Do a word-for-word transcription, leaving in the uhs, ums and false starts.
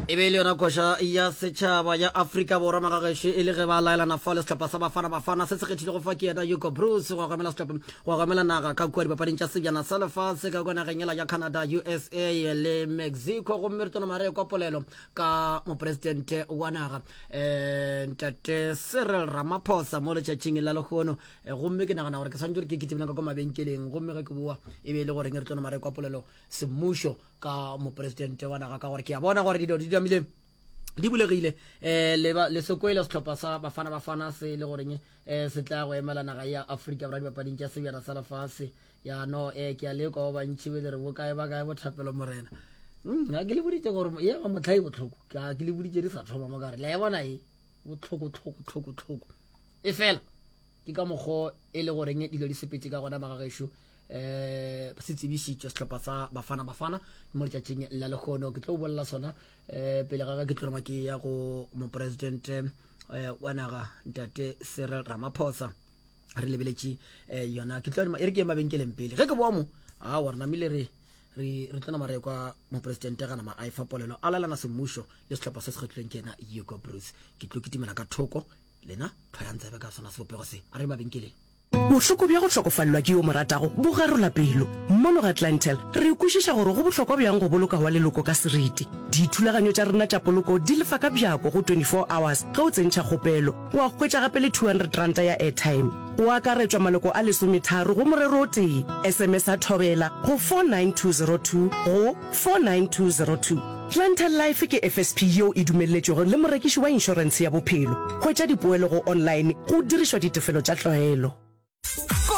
e be le yona kosha ya setšhaba ya Afrika Borwa magageshe e le ge ba laelana fa le setlhopha sa Bafana Bafana se se kgethile go fa ke yena Hugo Bruce go gamela setlhopha go gamela naga ka kwa dipapading tša sebjana sa lefatshe ka kwa nageng ya Canada, U S A le Mexico go mmeritono mare kwa polelo ka mopresidente wa naga um ntate Cyril Ramaphosa mo letšatšing la legono gomme ke nagana gore ke santse ke kitibana ka kwa mabenkeleng gomme ge ke bua e be le gore re tono mare kwa polelo semmušo ka mopresidente wa naga ka gore ke a bona gore di di amile di bulegile eh le le sokoela setlhopha sa Bafana Bafana se le goreng eh se tla go emela naga ya Afrika Borwa dipapading tša sebjana sa lefatshe ya no eh ke a le go ba ntšhiwe le re bo kae ba kae bo thapelo morena ga ke le boditse gore ya ga motlhai botlhoko ka ke le boditse di sa thoma mo gare le ya bona e botlhoko tlhoko tlhoko tlhoko e fela ke ka mogo e le goreng dilo di sepetse ka gona magagesho eh se tsebisitse setlhopha sa Bafana Bafana mo letšatšing la legono ke tlo bolla sona eh pele ga ke tlo maki ya go mopresidente wa naga ntate Cyril Ramaphosa re lebeletše yona ke tlo e re ke mabenkeleng pele ge ke boa mo a wa rena mile re re re tsena mare kwa mopresidente gana ma aifa polelo alalana semmušo le setlhopha se se kgethilweng ke ena Hugo Bruce ke tlo kitimela ka thoko lena tlhoyantsebe ka sona sebopego se a re mabenkeleng bohloko bja go tlhokofallwa ke yo moratago bo garola pelo mmono ga Clientele re kwešiša gore go bohlokwa bjang go boloka wa leloko ka seriti dithulaganyo tša rena tša poloko di lefa ka bjako go twenty-four hours ge o tsentšha kgopelo wa hwetša gape le two hundred ranta ya airtime o akaretswa maloko a lesometharo go morero o tee S M S a thobela go four nine two zero two go four nine two zero two. Clientele Life ke F S P yeo e dumeletšego le morekiši wa inšorense ya bophelo hwetša dipoelo go online go dirišwa ditefelo tša tlwaelo.